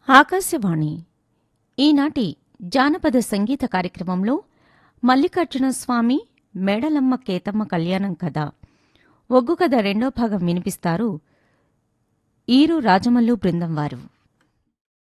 ఆకాశవాణి ఈనాటి జానపద సంగీత కార్యక్రమంలో మల్లికార్జున స్వామి మేడలమ్మ కేతమ్మ కళ్యాణం కథ ఒగ్గు కథ రెండో భాగం వినిపిస్తారు ఈరు రాజమల్లు బృందం వారు.